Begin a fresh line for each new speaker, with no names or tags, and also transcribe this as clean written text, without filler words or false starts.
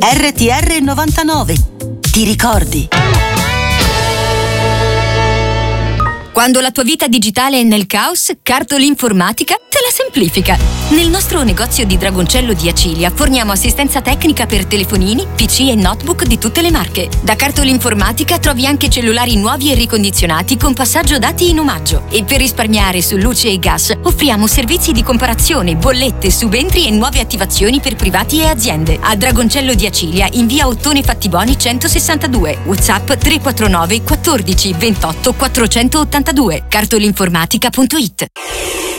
RTR 99. Ti ricordi?
Quando la tua vita digitale è nel caos, Cartoli Informatica te la semplifica. Nel nostro negozio di Dragoncello di Acilia forniamo assistenza tecnica per telefonini, PC e notebook di tutte le marche. Da Cartoli Informatica trovi anche cellulari nuovi e ricondizionati con passaggio dati in omaggio. E per risparmiare su luce e gas offriamo servizi di comparazione, bollette, subentri e nuove attivazioni per privati e aziende. A Dragoncello di Acilia in via Ottone Fattiboni 162. WhatsApp 349 14 28 482. Cartolinformatica.it.